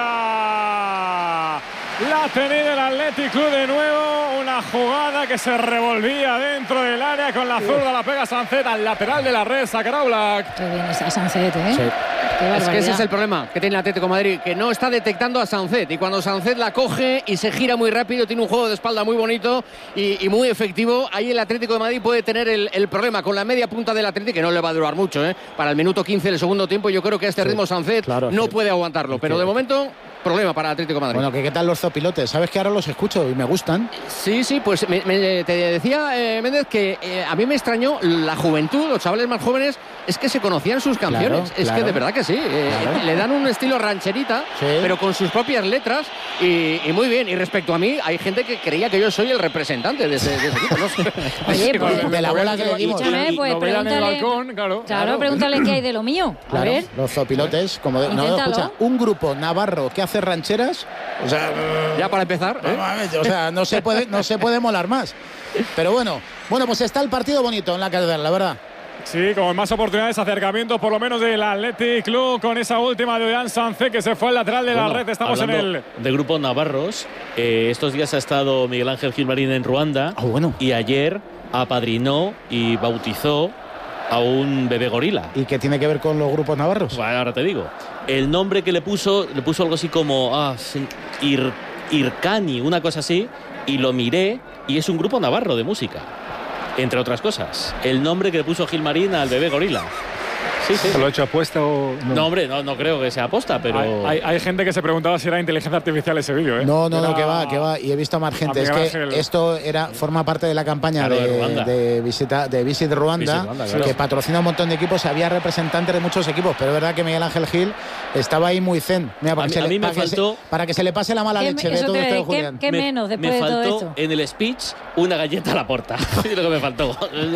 fuera. La ha tenido el Athletic Club de nuevo, una jugada que se revolvía dentro del área con la zurda, la pega Sánchez al lateral de la red, sacará Black. Qué bien está Sánchez, ¿eh? Sí. Es que ese es el problema que tiene el Atlético de Madrid, que no está detectando a Sánchez, y cuando Sánchez la coge y se gira muy rápido, tiene un juego de espalda muy bonito y, y muy efectivo, ahí el Atlético de Madrid puede tener el, el problema con la media punta del Atlético, que no le va a durar mucho, ¿eh? Para el minuto quince del segundo tiempo yo creo que a este sí, ritmo Sánchez claro, no sí. puede aguantarlo, pero de momento problema para el Atlético de Madrid. Bueno, que qué tal los zopilotes, sabes que ahora los escucho y me gustan. Sí, sí, pues me, me, te decía eh, Méndez que eh, a mí me extrañó la juventud, los chavales más jóvenes, es que se conocían sus canciones, claro, es claro. que de verdad que sí, eh, claro. le dan un estilo rancherita, sí. pero con sus propias letras y, y muy bien. Y respecto a mí, hay gente que creía que yo soy el representante de ese, de ese equipo, ¿no? Oye, pues, de la bola que le dimos. Escúchame, pues pregúntale, balcón, claro, claro, claro, pregúntale qué hay de lo mío. A claro, ver. Los zopilotes, como de, no, escucha, un grupo navarro que hace rancheras. O sea, ya para empezar, ¿eh? O sea, no se puede, no se puede molar más. Pero bueno, bueno, pues está el partido bonito en la catedral, la verdad. Sí, con más oportunidades, acercamientos por lo menos del Athletic Club con esa última de Ollán Sánchez que se fue al lateral de bueno, la red. Estamos en el de grupos navarros. Eh, estos días ha estado Miguel Ángel Gilmarín en Ruanda oh, bueno. y ayer apadrinó y bautizó a un bebé gorila. ¿Y qué tiene que ver con los grupos navarros? Bueno, ahora te digo. El nombre que le puso, le puso algo así como ah, Ir, Irkani, una cosa así, y lo miré y es un grupo navarro de música, entre otras cosas. El nombre que le puso Gilmarín al bebé gorila. Sí, sí. ¿Se lo ha hecho apuesta o no? No, hombre, no, no creo que sea aposta, pero... Hay, hay, hay gente que se preguntaba si era inteligencia artificial ese vídeo, ¿eh? No, no, era... no, que va, que va. Y he visto a más gente. Es que Ángel. Esto era, forma parte de la campaña claro, de, de, de, visita, de Visit Ruanda, Visit Ruanda claro. que patrocina un montón de equipos. Había representantes de muchos equipos, pero es verdad que Miguel Ángel Gil estaba ahí muy zen. Mira, para, a que, mí, se le, para, faltó... que se, para que se le pase la mala leche de todo esto de Julián. ¿Qué menos después me de todo faltó esto? En el speech una galleta a la porta. Es lo que me faltó.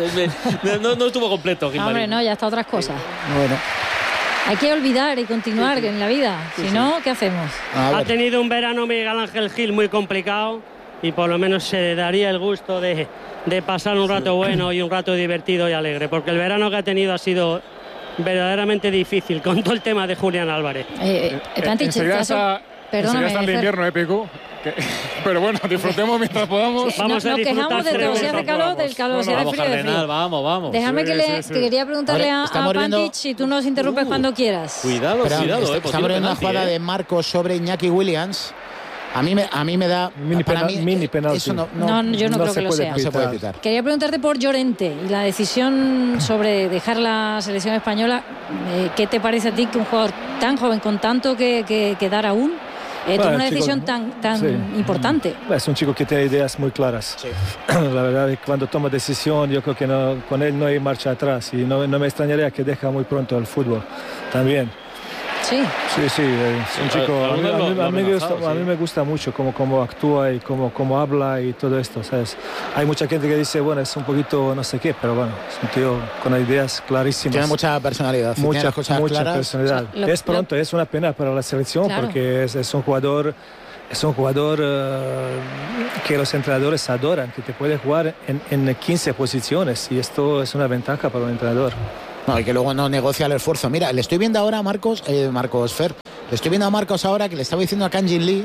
me, no, no estuvo completo, Gilmarín. Hombre, no, ya está otras cosas. Bueno. Hay que olvidar y continuar sí, sí. en la vida. Sí, si sí. no, ¿qué hacemos? Ha tenido un verano Miguel Ángel Gil muy complicado y por lo menos se daría el gusto de, de pasar un rato bueno y un rato divertido y alegre, porque el verano que ha tenido ha sido verdaderamente difícil con todo el tema de Julián Álvarez. Eh, eh, Pantich, enseguida está, perdóname, está el invierno épico. Que, pero bueno, disfrutemos mientras podamos. Sí, vamos nos, a disfrutar. Nos quejamos de todo, si hace calor, del calor, si hace frío, de frío. Vamos, vamos. Déjame sí, que, le, sí, sí. que quería preguntarle a, a Pantich si tú nos interrumpes uh, cuando quieras. Cuidado, Pero, cuidado. Está, eh, estamos viendo una jugada eh. de Marcos sobre Iñaki Williams. A mí me, a mí me da... Mini, para penal, mí, mini penalti. Eso no, no, No, yo no, no creo se que lo puede sea. no se puede quitar. Quería preguntarte por Llorente y la decisión sobre dejar la selección española. Eh, ¿Qué te parece a ti que un jugador tan joven, con tanto que, que, que dar aún, eh, Bueno, tome una chico, decisión tan, tan sí. importante? Es un chico que tiene ideas muy claras. Sí. La verdad es que cuando toma decisión, yo creo que no, con él no hay marcha atrás. Y no, no me extrañaría que deja muy pronto el fútbol también. Sí. Sí, sí, es un chico. A mí, a mí- a mí me gusta, a mí me gusta mucho cómo, cómo actúa y cómo, cómo habla y todo esto, ¿sabes? Hay mucha gente que dice, bueno, es un poquito no sé qué, pero bueno, es un tío con ideas clarísimas. Tiene mucha personalidad. tiene Mucha, las cosas mucha claras. personalidad. O sea, lo- es pronto, es una pena para la selección Claro. porque es, es un jugador, es un jugador eh, que los entrenadores adoran, que te puede jugar en, en quince posiciones y esto es una ventaja para un entrenador. No, y que luego no negocia el esfuerzo. Mira, le estoy viendo ahora a Marcos, eh, Marcos Fer, le estoy viendo a Marcos ahora que le estaba diciendo a Kang-in Lee,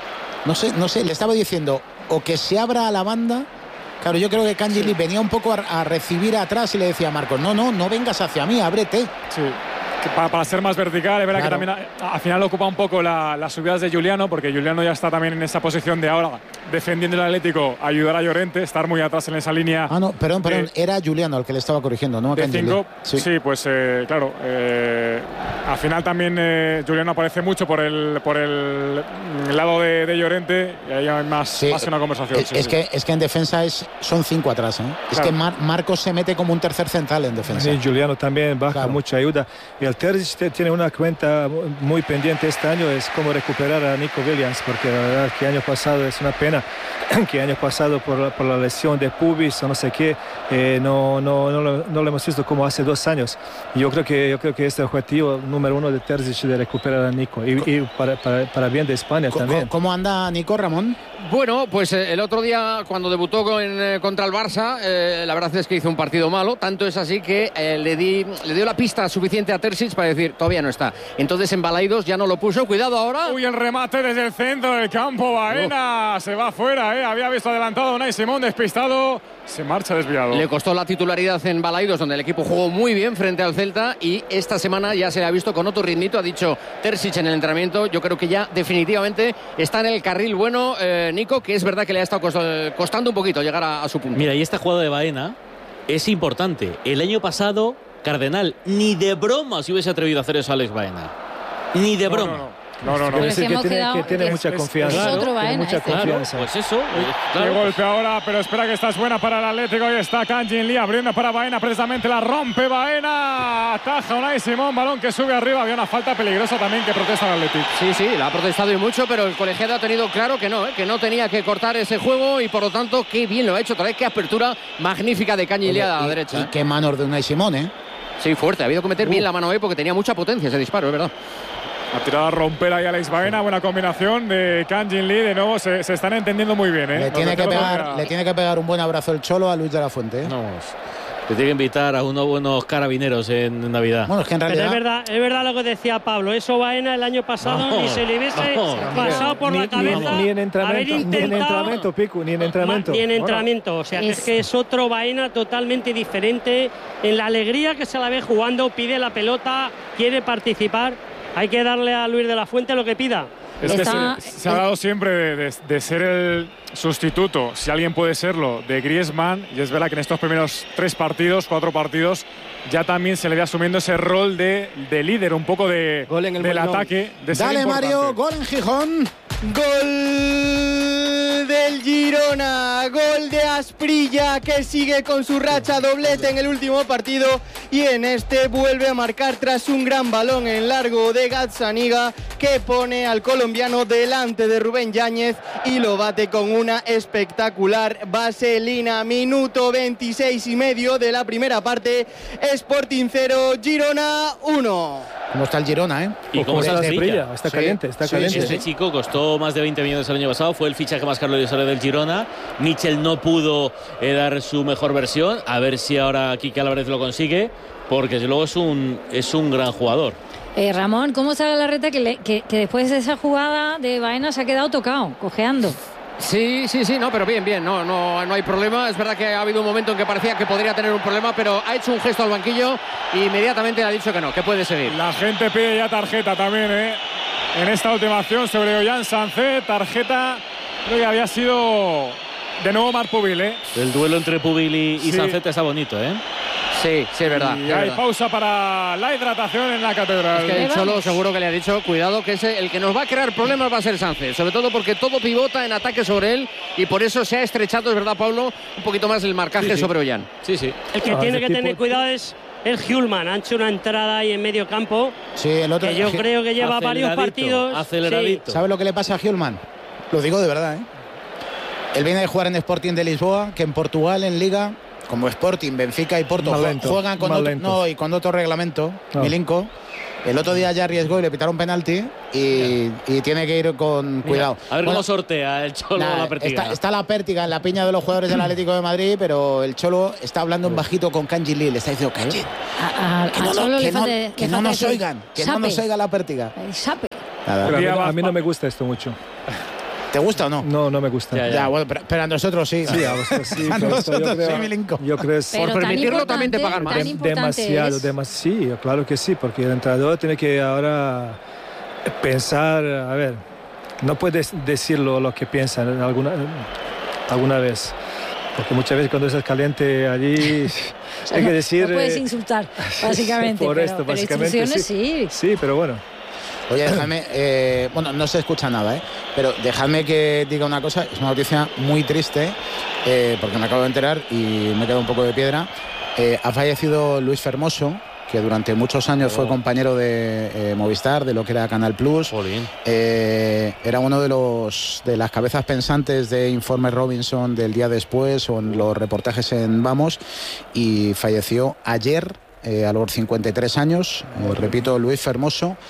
no sé, no sé, le estaba diciendo o que se abra a la banda. Claro, yo creo que Kang-in Lee venía un poco a, a recibir atrás y le decía a Marcos, no, no, no vengas hacia mí, ábrete. Sí. Que para, para ser más vertical, es verdad Claro. que también a- al final ocupa un poco la- las subidas de Juliano, porque Juliano ya está también en esa posición de ahora, defendiendo el Atlético, ayudar a Llorente, estar muy atrás en esa línea. Ah, no, perdón, perdón, de- era Juliano el que le estaba corrigiendo, ¿no? A de Kang-in Lee. cinco, Sí. sí. pues eh, claro, eh, al final también eh, Juliano aparece mucho por el por el, el lado de, de Llorente y ahí hay más, Sí. más que una conversación. Es, sí, es sí. que, es que en defensa es, son cinco atrás, ¿eh? Es Claro. que Mar- Marcos se mete como un tercer central en defensa. Sí, Juliano también baja Claro. mucha ayuda. Y el Terzic te- tiene una cuenta muy pendiente este año, es cómo recuperar a Nico Williams, porque la verdad que año pasado es una pena que año pasado por, la- por la lesión de pubis o no sé qué, eh, no, no, no, lo, no lo hemos visto como hace dos años. Y yo creo que, yo creo que este objetivo número uno de Terzic de recuperar a Nico y, y para, para, para bien de España Co- también. co- ¿Cómo anda Nico, Ramón? Bueno, pues eh, el otro día cuando debutó con, eh, contra el Barça, eh, la verdad es que hizo un partido malo, tanto es así que eh, le, di, le dio la pista suficiente a Terzic para decir, todavía no está. Entonces en Balaidos ya no lo puso, cuidado ahora. Uy, el remate desde el centro del campo, Baena se va afuera, ¿eh? Había visto adelantado a Unai Simón, despistado, se marcha desviado. Le costó la titularidad en Balaidos, donde el equipo jugó muy bien frente al Celta y esta semana ya se le ha visto con otro ritmito, ha dicho Terzic en el entrenamiento. Yo creo que ya definitivamente está en el carril bueno eh, Nico, que es verdad que le ha estado cost- costando un poquito llegar a, a su punto. Mira, y esta jugada de Baena es importante. El año pasado, Cardenal, ni de broma se hubiese atrevido a hacer eso a Alex Baena. Ni de No, broma. no, no. No, no, no. Quiere decir que que hemos tiene, quedado- que tiene es- mucha es- confianza. es otro Tiene Baena, mucha este. Claro, confianza. pues eso. eh, Qué claro. golpe ahora, pero espera que esta es buena para el Atlético. Ahí está Kang-in Lee abriendo para Baena, precisamente la rompe Baena. Ataja Unai Simón, balón que sube arriba. Había una falta peligrosa también que protesta el Atlético. Sí, sí, la ha protestado y mucho, pero el colegiado ha tenido claro que no, ¿eh? que no tenía que cortar ese juego y por lo tanto, qué bien lo ha hecho. Otra vez, qué apertura magnífica de Kang-in Lee a la Y- derecha. Y ¿eh? qué manos de Unai Simón, ¿eh? Sí, fuerte, ha habido que meter bien la mano ahí porque tenía mucha potencia ese disparo, es verdad. Ha tirado a romper ahí Alex Baena. Buena combinación de Kang-in Lee. De nuevo se, se están entendiendo muy bien. ¿eh? Le Los tiene, de que todos pegar, los- le tiene que pegar un buen abrazo el Cholo a Luis de la Fuente, ¿eh? Vamos. Te tiene que invitar a unos buenos carabineros en Navidad. Bueno, es que en Pero realidad... es verdad, es verdad lo que decía Pablo. Eso Baena el año pasado Vamos, ni se le hubiese vamos. pasado por Ni- la ni- cabeza. Ni, en haber entrenamiento, ni en intentado- entrenamiento, Pico, ni en entrenamiento. Ni en Bueno, entrenamiento. O sea, que Es- es que es otro Baena totalmente diferente. En la alegría que se la ve jugando, pide la pelota, quiere participar. Hay que darle a Luis de la Fuente lo que pida. Es que Está- se, se ha dado siempre de, de- de ser el sustituto, si alguien puede serlo, de Griezmann. Y es verdad que en estos primeros tres partidos, cuatro partidos, ya también se le ve asumiendo ese rol de, de líder, un poco de, Gol en el del Molinón. ataque. De ser Dale, importante. Mario, gol en Gijón. Gol del Girona, gol de Asprilla que sigue con su racha, doblete en el último partido y en este vuelve a marcar tras un gran balón en largo de Gazzaniga que pone al colombiano delante de Rubén Yáñez y lo bate con una espectacular vaselina. Minuto veintiséis y medio de la primera parte, Sporting cero, Girona uno. ¿Cómo está el Girona, eh? ¿Y cómo está la Asprilla? Asprilla? Está Sí, caliente, está sí, caliente. Este chico costó más de veinte millones el año pasado, fue el fichaje más caro de la historia del Girona. Michel no pudo eh, dar su mejor versión, a ver si ahora Quique Álvarez lo consigue, porque desde luego es un, es un gran jugador. Eh, Ramón, ¿cómo está la reta que, le- que, que después de esa jugada de Baena se ha quedado tocado, cojeando? Sí, sí, sí, no, pero bien, bien, no, no, no hay problema. Es verdad que ha habido un momento en que parecía que podría tener un problema, pero ha hecho un gesto al banquillo e inmediatamente le ha dicho que no, que puede seguir. La gente pide ya tarjeta también, ¿eh? en esta última acción sobre Ollán Sánchez. Tarjeta, creo que había sido de nuevo Marc Pubil, ¿eh? El duelo entre Pubil y, y sí. Sánchez está bonito, ¿eh? Sí, sí, es verdad. Y es hay verdad. pausa para la hidratación en la catedral. Es que el Cholo seguro que le ha dicho, cuidado, que ese, el que nos va a crear problemas va a ser Sánchez. Sobre todo porque todo pivota en ataque sobre él y por eso se ha estrechado, es verdad, Pablo, un poquito más el marcaje sí, sí. sobre Ollán. Sí, sí. El que ah, tiene que tipo... tener cuidado es el Hjulman. Ha hecho una entrada ahí en medio campo. Sí, el otro. Que yo creo que lleva varios partidos. Aceleradito. Sí. ¿Sabes lo que le pasa a Hjulman? Lo digo de verdad, ¿eh? Él viene de jugar en Sporting de Lisboa, que en Portugal, en Liga, como Sporting, Benfica y Porto lento, juegan con otro, no, y con otro reglamento, no. Milinko. El otro día ya arriesgó y le pitaron penalti y, y tiene que ir con cuidado. Mira, a ver bueno, cómo sortea el Cholo nah, la pértiga. Está, está la pértiga en la piña de los jugadores del Atlético de Madrid, pero el Cholo está hablando en bajito con Kanji Lee. Le está diciendo, Kanji, que no, no, que no, que no nos oigan, que no nos oiga la pértiga. Nada. Pero a, mí, a mí no me gusta esto mucho. ¿Te gusta o no? No, no me gusta. Ya, ya. ya bueno, pero, pero a nosotros sí. Sí, a vosotros sí. a nosotros yo creo, sí, Milinko. Yo creo que por permitirlo también te pagan más. De, demasiado, demasiado. Sí, claro que sí, porque el entrenador tiene que ahora pensar, a ver, no puedes decirlo lo que piensan alguna, alguna vez. Porque muchas veces cuando estás caliente allí o sea, hay que decir... No puedes insultar, básicamente. Por pero, esto, pero básicamente instrucciones sí. sí. Sí, pero bueno. Oye, déjame, eh, bueno, no se escucha nada, ¿eh? Pero dejadme que diga una cosa, es una noticia muy triste, eh, porque me acabo de enterar y me queda un poco de piedra. Eh, ha fallecido Luis Fermoso, que durante muchos años oh. fue compañero de eh, Movistar, de lo que era Canal Plus. Eh, era uno de los de las cabezas pensantes de Informe Robinson del día después o en los reportajes en Vamos, y falleció ayer eh, a los cincuenta y tres años, eh, repito, Luis Fermoso.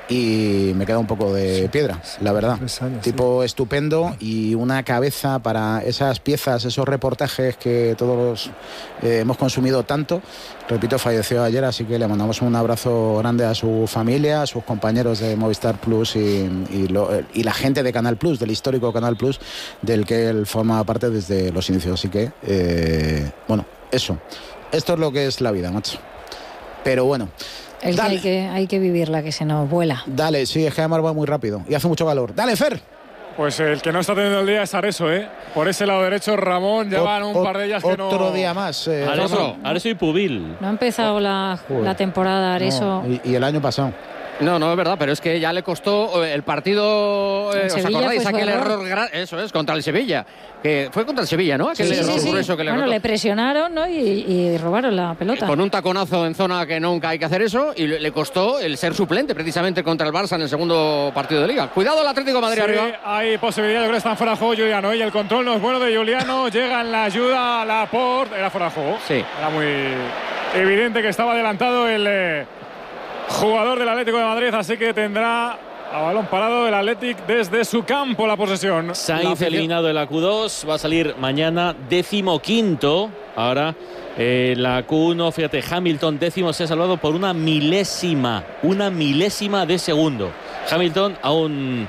Y me queda un poco de sí, piedra, la verdad. Años, tipo sí. estupendo y una cabeza para esas piezas, esos reportajes que todos eh, hemos consumido tanto. Repito, falleció ayer, así que le mandamos un abrazo grande a su familia, a sus compañeros de Movistar Plus y, y, lo, y la gente de Canal Plus, del histórico Canal Plus, del que él forma parte desde los inicios. Así que, eh, bueno, eso. Esto es lo que es la vida, macho. Pero bueno. El que hay, que hay que vivirla, que se nos vuela. Dale, sí, es que además va muy rápido y hace mucho calor. Dale, Fer. Pues el que no está teniendo el día es Areso, ¿eh? Por ese lado derecho, Ramón, ya o, van un o, par de ellas que otro no... Otro día más. Eh, Areso, Areso y Pubil. No ha empezado la, la temporada, Areso. No, y, y el año pasado. No, no, es verdad, pero es que ya le costó el partido, eh, ¿os acordáis? Aquel error, error eso es, contra el Sevilla, que fue contra el Sevilla, ¿no? Aquel sí, sí, error sí, grueso que le Bueno, notó. le presionaron, ¿no? Y, y robaron la pelota. Con un taconazo en zona que nunca hay que hacer eso, y le costó el ser suplente precisamente contra el Barça en el segundo partido de Liga. Cuidado el Atlético de Madrid sí, arriba. Hay posibilidad, yo creo que están fuera de juego Juliano, y el control no es bueno de Juliano, llega en la ayuda a Laporte, era fuera de juego. Sí. Era muy evidente que estaba adelantado el... Eh, jugador del Atlético de Madrid, así que tendrá a balón parado el Athletic desde su campo la posesión. Sainz eliminado de la Q dos, va a salir mañana decimoquinto. Ahora eh, la Q uno, fíjate, Hamilton décimo, se ha salvado por una milésima, una milésima de segundo. Hamilton aún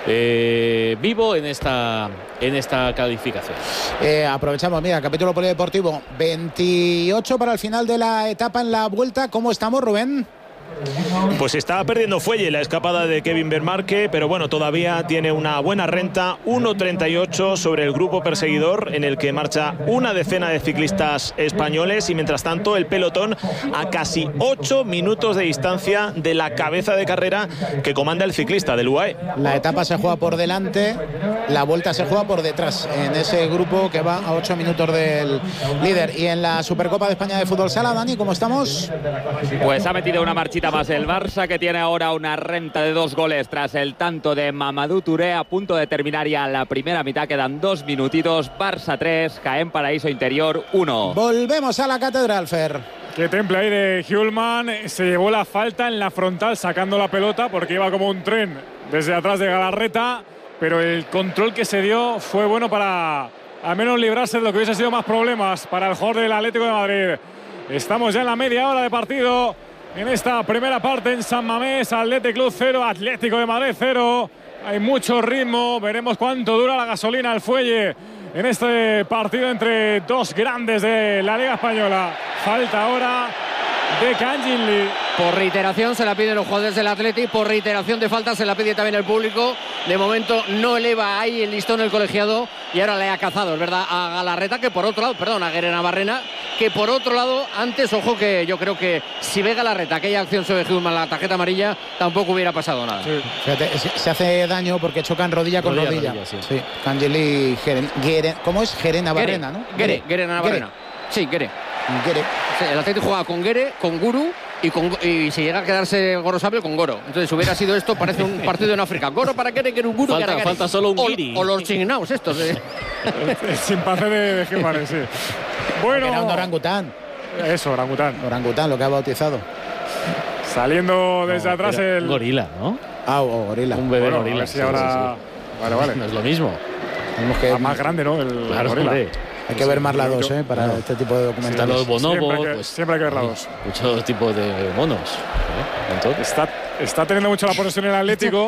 eh, vivo en esta, en esta calificación. Eh, aprovechamos, mira, capítulo polideportivo, veintiocho para el final de la etapa en la vuelta. ¿Cómo estamos, Rubén? Pues está perdiendo fuelle la escapada de Kevin Vermarque, pero bueno, todavía tiene una buena renta, uno treinta y ocho sobre el grupo perseguidor, en el que marcha una decena de ciclistas españoles, y mientras tanto el pelotón a casi ocho minutos de distancia de la cabeza de carrera que comanda el ciclista del U A E. La etapa se juega por delante, la vuelta se juega por detrás, en ese grupo que va a ocho minutos del líder. Y en la Supercopa de España de Fútbol Sala, Dani, ¿cómo estamos? Pues ha metido una marchita más el Barça, que tiene ahora una renta de dos goles tras el tanto de Mamadou Touré, a punto de terminar ya la primera mitad. Quedan dos minutitos. Barça tres, Jaén Paraíso Interior uno. Volvemos a la catedral, Fer. Qué temple ahí de Hjulman. Se llevó la falta en la frontal sacando la pelota porque iba como un tren desde atrás de Galarreta, pero el control que se dio fue bueno para al menos librarse de lo que hubiese sido más problemas para el jugador del Atlético de Madrid. Estamos ya en la media hora de partido. En esta primera parte en San Mamés, Athletic Club cero, Atlético de Madrid cero. Hay mucho ritmo, veremos cuánto dura la gasolina al fuelle en este partido entre dos grandes de la Liga Española. Falta ahora de Kang-in Lee. Por reiteración se la piden los jugadores del Atleti, por reiteración de falta se la pide también el público. De momento no eleva ahí el listón el colegiado y ahora le ha cazado, es verdad, a Galarreta, que por otro lado, perdón, a Guerena-Barrena, que por otro lado, antes, ojo que yo creo que si ve Galarreta aquella acción sobre Hugman, la tarjeta amarilla, tampoco hubiera pasado nada. Sí. Fíjate, se hace daño porque chocan rodilla con rodilla. rodilla. rodilla sí. sí. Kang-in Lee, ¿cómo es? Guerena-Barrena, ¿no? Guere, Guerena-Barrena. Sí, Guere. Guere. Sí, el Atlético juega con Guere, con Guru y, con, y si llega a quedarse Goro Sabio con Goro. Entonces hubiera sido esto, parece un partido en África. Goro para Guere, que era un Guru. Falta, que falta solo un Guiri. O, o los chingnaos estos. Eh. Sin pase de, de Gilmares, sí. Bueno. Era un orangután. Eso, orangután. Orangután, lo que ha bautizado. Saliendo desde no, atrás el. Gorila, ¿no? Ah, o gorila. Un bebé bueno, gorila. A ver si ahora. Sí, sí. Vale, vale. No es lo mismo. Que... más grande, ¿no? El claro, gorila. Hombre. Hay que ver más la dos, ¿eh? Para no. este tipo de documentales. Sí, los bonobos, siempre hay que, pues, siempre hay que ver la dos. Muchos tipos de monos. ¿eh? Está, está teniendo mucho la posesión el Atlético.